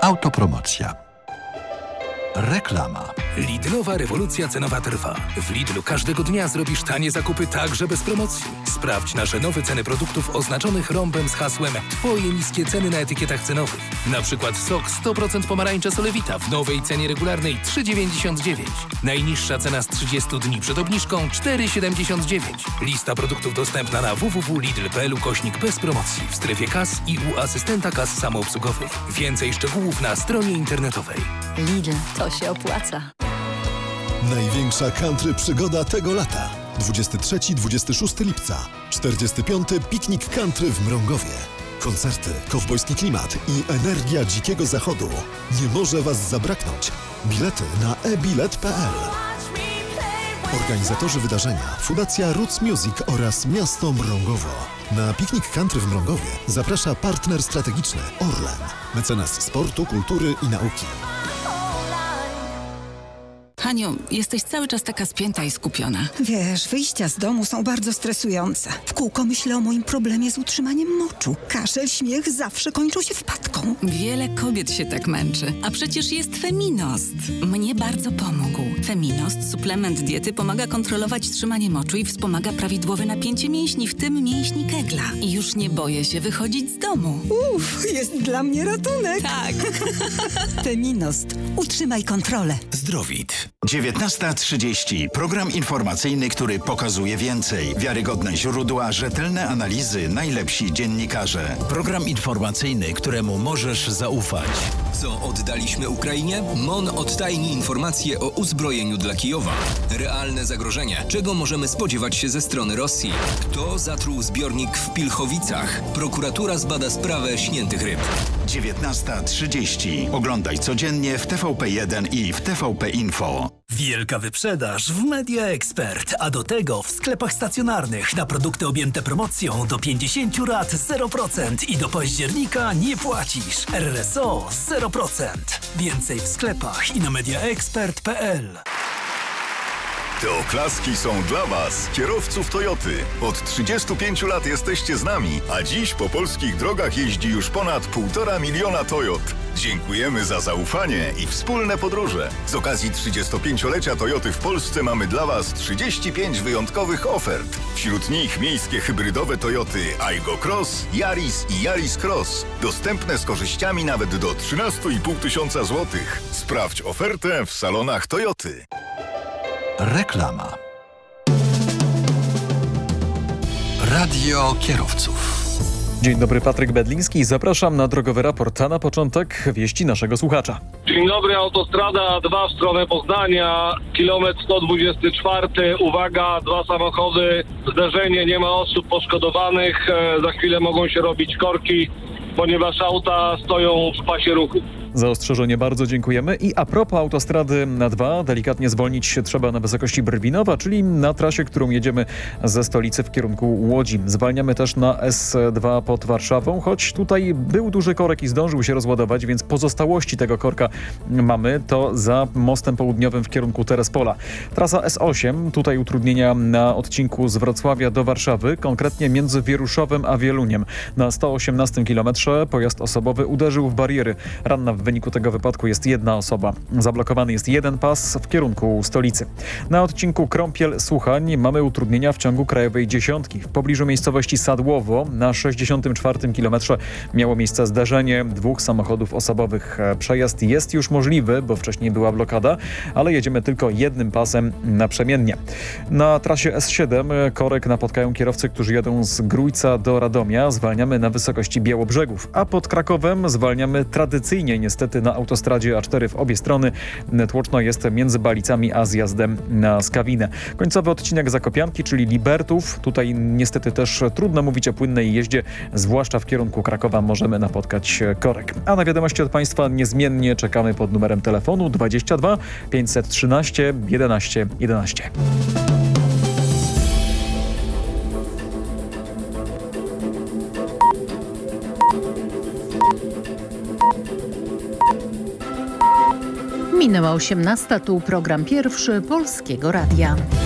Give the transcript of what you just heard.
Autopromocja. Reklama. Lidlowa rewolucja cenowa trwa. W Lidlu każdego dnia zrobisz tanie zakupy także bez promocji. Sprawdź nasze nowe ceny produktów oznaczonych rąbem z hasłem Twoje niskie ceny na etykietach cenowych. Na przykład sok 100% pomarańcza Solewita w nowej cenie regularnej 3,99. Najniższa cena z 30 dni przed obniżką 4,79. Lista produktów dostępna na www.lidl.pl/bez promocji w strefie kas i u asystenta kas samoobsługowych. Więcej szczegółów na stronie internetowej. Lidl, to się opłaca. Największa country przygoda tego lata. 23-26 lipca. 45. Piknik country w Mrągowie. Koncerty, kowbojski klimat i energia dzikiego zachodu. Nie może Was zabraknąć. Bilety na ebilet.pl. Organizatorzy wydarzenia Fundacja Roots Music oraz Miasto Mrągowo. Na piknik country w Mrągowie zaprasza partner strategiczny Orlen, mecenas sportu, kultury i nauki. Haniu, jesteś cały czas taka spięta i skupiona. Wiesz, wyjścia z domu są bardzo stresujące. W kółko myślę o moim problemie z utrzymaniem moczu. Kaszel, śmiech zawsze kończą się wpadką. Wiele kobiet się tak męczy. A przecież jest Feminost. Mnie bardzo pomógł. Feminost, suplement diety, pomaga kontrolować trzymanie moczu i wspomaga prawidłowe napięcie mięśni, w tym mięśni kegla. I już nie boję się wychodzić z domu. Jest dla mnie ratunek. Tak. Feminost. Utrzymaj kontrolę. Zdrowit. 19:30. Program informacyjny, który pokazuje więcej. Wiarygodne źródła, rzetelne analizy, najlepsi dziennikarze. Program informacyjny, któremu możesz zaufać. Co oddaliśmy Ukrainie? MON odtajni informacje o uzbrojeniu dla Kijowa. Realne zagrożenie. Czego możemy spodziewać się ze strony Rosji? Kto zatruł zbiornik w Pilchowicach? Prokuratura zbada sprawę śniętych ryb. 19:30. Oglądaj codziennie w TVP1 i w TVP Info. Wielka wyprzedaż w Media Expert, a do tego w sklepach stacjonarnych na produkty objęte promocją do 50 rat 0% i do października nie płacisz. RSO 0%. Więcej w sklepach i na mediaexpert.pl. Te oklaski są dla Was, kierowców Toyoty. Od 35 lat jesteście z nami, a dziś po polskich drogach jeździ już ponad 1,5 miliona Toyot. Dziękujemy za zaufanie i wspólne podróże. Z okazji 35-lecia Toyoty w Polsce mamy dla Was 35 wyjątkowych ofert. Wśród nich miejskie hybrydowe Toyoty Aygo Cross, Yaris i Yaris Cross. Dostępne z korzyściami nawet do 13,5 tysiąca złotych. Sprawdź ofertę w salonach Toyoty. Reklama. Radio kierowców. Dzień dobry, Patryk Bedliński. Zapraszam na drogowy raport, a na początek wieści naszego słuchacza. Dzień dobry, autostrada 2 w stronę Poznania, kilometr 124. Uwaga, 2 samochody, zderzenie, nie ma osób poszkodowanych. Za chwilę mogą się robić korki, ponieważ auta stoją w pasie ruchu. Za ostrzeżenie bardzo dziękujemy. I a propos autostrady A2, delikatnie zwolnić się trzeba na wysokości Brwinowa, czyli na trasie, którą jedziemy ze stolicy w kierunku Łodzi. Zwalniamy też na S2 pod Warszawą, choć tutaj był duży korek i zdążył się rozładować, więc pozostałości tego korka mamy. To za mostem południowym w kierunku Terespola. Trasa S8, tutaj utrudnienia na odcinku z Wrocławia do Warszawy, konkretnie między Wieruszowem a Wieluniem. Na 118 km pojazd osobowy uderzył w bariery. Ranna w wyniku tego wypadku jest jedna osoba. Zablokowany jest jeden pas w kierunku stolicy. Na odcinku Krąpiel-Suchań mamy utrudnienia w ciągu krajowej dziesiątki. W pobliżu miejscowości Sadłowo na 64 km miało miejsce zdarzenie 2 samochodów osobowych. Przejazd jest już możliwy, bo wcześniej była blokada, ale jedziemy tylko jednym pasem naprzemiennie. Na trasie S7 korek napotkają kierowcy, którzy jadą z Grójca do Radomia. Zwalniamy na wysokości Białobrzegów, a pod Krakowem zwalniamy tradycyjnie niestety na autostradzie A4 w obie strony. Tłoczno jest między Balicami a zjazdem na Skawinę. Końcowy odcinek Zakopianki, czyli Libertów. Tutaj niestety też trudno mówić o płynnej jeździe, zwłaszcza w kierunku Krakowa możemy napotkać korek. A na wiadomości od Państwa niezmiennie czekamy pod numerem telefonu 22 513 11 11. Minęła 18, tu program pierwszy Polskiego Radia.